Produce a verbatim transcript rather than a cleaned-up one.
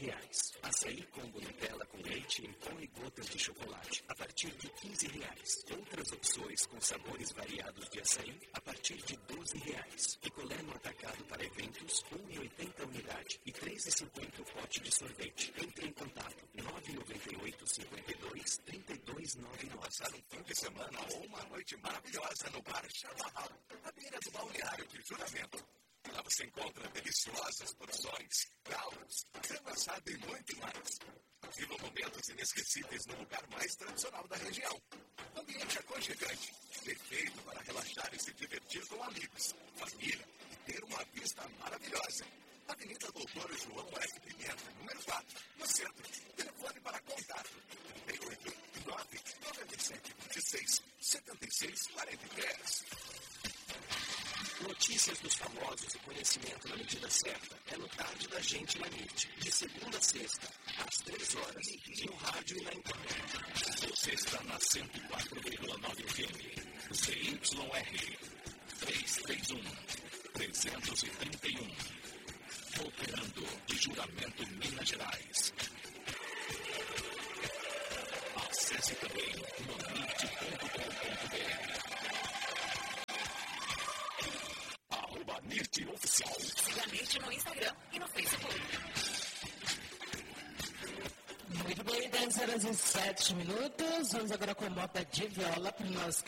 reais. Açaí combo Nutella com leite em pó e gotas de chocolate, a partir de quinze reais. Outras opções com sabores variados de açaí, a partir de doze reais. Picolé no atacado para eventos, um real e oitenta centavos unidade e três reais e cinquenta centavos o pote de sorvete. Entre em contato, nove nove oito, cinco dois, três dois nove nove. Passar um fim de semana ou uma noite maravilhosa no bar Chavarral, à beira do balneário de Juramento. Lá você encontra deliciosas porções, caldos, frango assado e muito mais. Viva momentos inesquecíveis no lugar mais tradicional da região. Ambiente aconchegante, perfeito para relaxar e se divertir com amigos, família e ter uma vista maravilhosa. Avenida Doutor João F. Pimenta, número quatro, no centro. Telefone para contato: trinta e oito, nove, noventa e sete, vinte e seis, setenta e seis, quarenta e três. Notícias dos famosos e conhecimento na medida certa é no Tarde da Gente na Nit, de segunda a sexta, às três horas, no rádio e na internet. Você está na cento e quatro vírgula nove F M, C Y R, trezentos e trinta e um, trezentos e trinta e um, operando de Juramento, Minas Gerais. Acesse também no nit ponto com ponto b r. Arroba Nit Oficial. Siga a Nit no Instagram e no Facebook. Muito bem, dez horas e sete minutos. Vamos agora com a nota de viola para o nosso